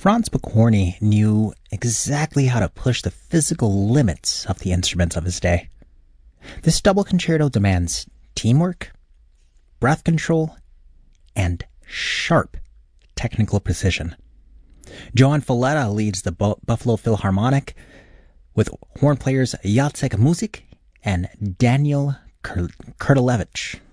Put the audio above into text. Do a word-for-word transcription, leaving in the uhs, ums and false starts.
Franz Pokorny knew exactly how to push the physical limits of the instruments of his day. This double concerto demands teamwork, breath control, and sharp technical precision. Johan Falletta leads the Bu- Buffalo Philharmonic with horn players Jacek Musik and Daniel Kurtilevich.